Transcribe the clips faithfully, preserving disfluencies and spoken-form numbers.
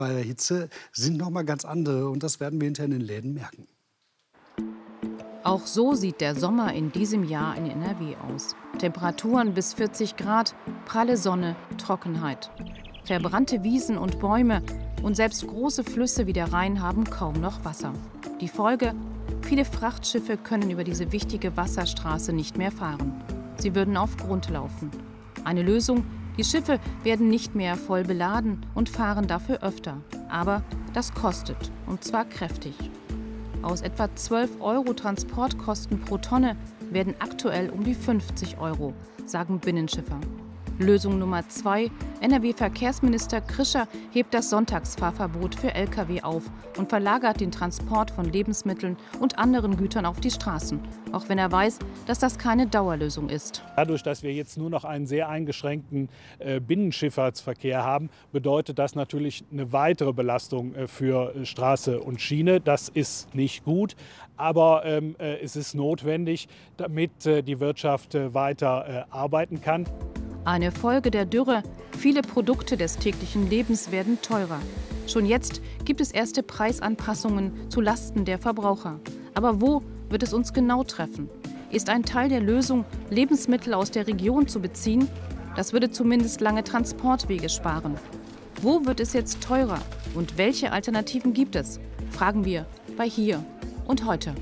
bei der Hitze sind noch mal ganz andere. Und das werden wir hinterher in den Läden merken. Auch so sieht der Sommer in diesem Jahr in N R W aus. Temperaturen bis vierzig Grad, pralle Sonne, Trockenheit. Verbrannte Wiesen und Bäume und selbst große Flüsse wie der Rhein haben kaum noch Wasser. Die Folge? Viele Frachtschiffe können über diese wichtige Wasserstraße nicht mehr fahren. Sie würden auf Grund laufen. Eine Lösung? Die Schiffe werden nicht mehr voll beladen und fahren dafür öfter. Aber das kostet, und zwar kräftig. Aus etwa zwölf Euro Transportkosten pro Tonne werden aktuell um die fünfzig Euro, sagen Binnenschiffer. Lösung Nummer zwei: N R W-Verkehrsminister Krischer hebt das Sonntagsfahrverbot für L K W auf und verlagert den Transport von Lebensmitteln und anderen Gütern auf die Straßen, auch wenn er weiß, dass das keine Dauerlösung ist. Dadurch, dass wir jetzt nur noch einen sehr eingeschränkten äh, Binnenschifffahrtsverkehr haben, bedeutet das natürlich eine weitere Belastung äh, für äh, Straße und Schiene. Das ist nicht gut, aber ähm, äh, es ist notwendig, damit äh, die Wirtschaft äh, weiter äh, arbeiten kann. Eine Folge der Dürre: Viele Produkte des täglichen Lebens werden teurer. Schon jetzt gibt es erste Preisanpassungen zu Lasten der Verbraucher. Aber wo wird es uns genau treffen? Ist ein Teil der Lösung, Lebensmittel aus der Region zu beziehen? Das würde zumindest lange Transportwege sparen. Wo wird es jetzt teurer und welche Alternativen gibt es? Fragen wir bei Hier und Heute.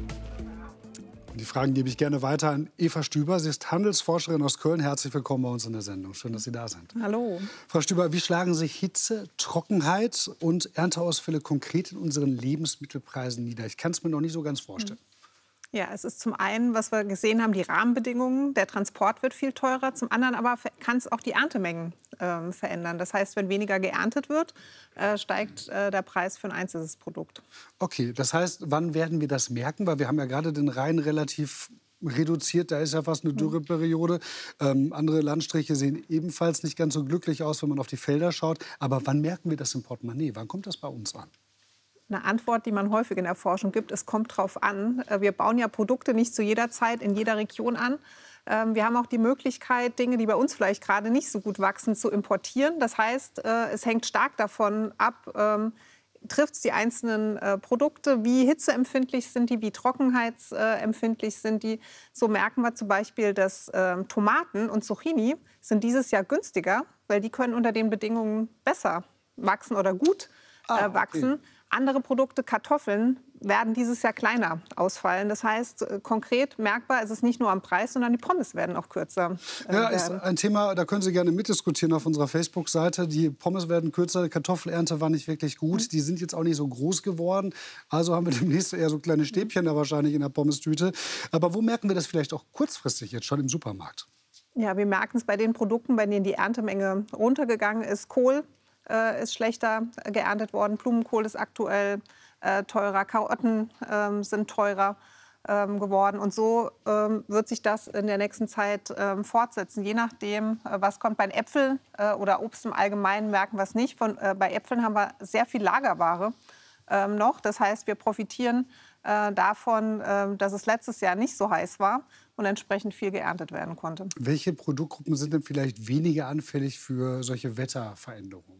Die Fragen gebe ich gerne weiter an Eva Stüber. Sie ist Handelsforscherin aus Köln. Herzlich willkommen bei uns in der Sendung. Schön, dass Sie da sind. Hallo. Frau Stüber, wie schlagen sich Hitze, Trockenheit und Ernteausfälle konkret in unseren Lebensmittelpreisen nieder? Ich kann es mir noch nicht so ganz vorstellen. Ja, es ist zum einen, was wir gesehen haben, die Rahmenbedingungen. Der Transport wird viel teurer. Zum anderen aber kann es auch die Erntemengen äh, verändern. Das heißt, wenn weniger geerntet wird, äh, steigt äh, der Preis für ein einzelnes Produkt. Okay, das heißt, wann werden wir das merken? Weil wir haben ja gerade den Rhein relativ reduziert. Da ist ja fast eine Dürreperiode. Ähm, andere Landstriche sehen ebenfalls nicht ganz so glücklich aus, wenn man auf die Felder schaut. Aber wann merken wir das im Portemonnaie? Wann kommt das bei uns an? Eine Antwort, die man häufig in der Forschung gibt: Es kommt drauf an. Wir bauen ja Produkte nicht zu jeder Zeit in jeder Region an. Wir haben auch die Möglichkeit, Dinge, die bei uns vielleicht gerade nicht so gut wachsen, zu importieren. Das heißt, es hängt stark davon ab, trifft es die einzelnen Produkte, wie hitzeempfindlich sind die, wie trockenheitsempfindlich sind die. So merken wir zum Beispiel, dass Tomaten und Zucchini sind dieses Jahr günstiger, weil die können unter den Bedingungen besser wachsen oder gut ah, äh, wachsen. Okay. Andere Produkte, Kartoffeln, werden dieses Jahr kleiner ausfallen. Das heißt, äh, konkret merkbar ist es nicht nur am Preis, sondern die Pommes werden auch kürzer. Äh, ja, ist ein Thema, da können Sie gerne mitdiskutieren auf unserer Facebook-Seite. Die Pommes werden kürzer, die Kartoffelernte war nicht wirklich gut. Mhm. Die sind jetzt auch nicht so groß geworden. Also haben wir demnächst eher so kleine Stäbchen da wahrscheinlich in der Pommes-Tüte. Aber wo merken wir das vielleicht auch kurzfristig jetzt schon im Supermarkt? Ja, wir merken es bei den Produkten, bei denen die Erntemenge runtergegangen ist. Kohl äh, ist schlechter geerntet worden, Blumenkohl ist aktuell äh, teurer, Karotten äh, sind teurer äh, geworden. Und so äh, wird sich das in der nächsten Zeit äh, fortsetzen. Je nachdem, äh, was kommt. Bei Äpfeln äh, oder Obst im Allgemeinen merken wir es nicht. Von, äh, bei Äpfeln haben wir sehr viel Lagerware äh, noch. Das heißt, wir profitieren äh, davon, äh, dass es letztes Jahr nicht so heiß war und entsprechend viel geerntet werden konnte. Welche Produktgruppen sind denn vielleicht weniger anfällig für solche Wetterveränderungen?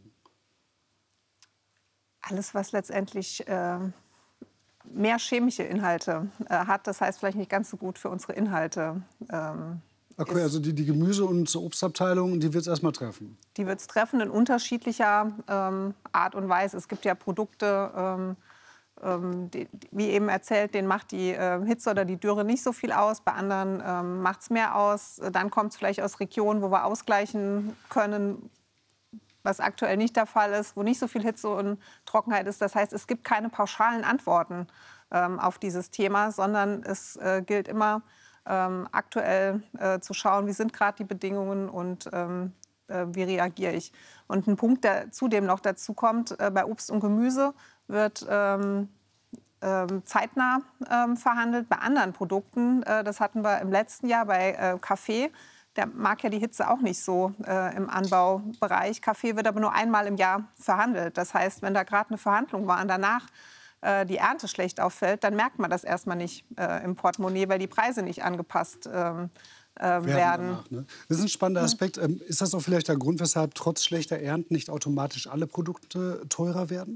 Alles, was letztendlich äh, mehr chemische Inhalte äh, hat, das heißt vielleicht nicht ganz so gut für unsere Inhalte. Ähm, okay, also die, die Gemüse- und Obstabteilung, die wird es erstmal treffen? Die wird es treffen in unterschiedlicher ähm, Art und Weise. Es gibt ja Produkte, ähm, ähm, die, wie eben erzählt, denen macht die äh, Hitze oder die Dürre nicht so viel aus. Bei anderen ähm, macht es mehr aus. Dann kommt es vielleicht aus Regionen, wo wir ausgleichen können, was aktuell nicht der Fall ist, wo nicht so viel Hitze und Trockenheit ist. Das heißt, es gibt keine pauschalen Antworten ähm, auf dieses Thema, sondern es äh, gilt immer ähm, aktuell äh, zu schauen, wie sind gerade die Bedingungen und ähm, äh, wie reagiere ich. Und ein Punkt, der zudem noch dazu kommt, äh, bei Obst und Gemüse wird ähm, ähm, zeitnah ähm, verhandelt. Bei anderen Produkten, äh, das hatten wir im letzten Jahr bei äh, Kaffee, der mag ja die Hitze auch nicht so äh, im Anbaubereich. Kaffee wird aber nur einmal im Jahr verhandelt. Das heißt, wenn da gerade eine Verhandlung war und danach äh, die Ernte schlecht auffällt, dann merkt man das erstmal nicht äh, im Portemonnaie, weil die Preise nicht angepasst ähm, äh, werden. Danach, ne? Das ist ein spannender Aspekt. Ähm, ist das auch vielleicht der Grund, weshalb trotz schlechter Ernten nicht automatisch alle Produkte teurer werden?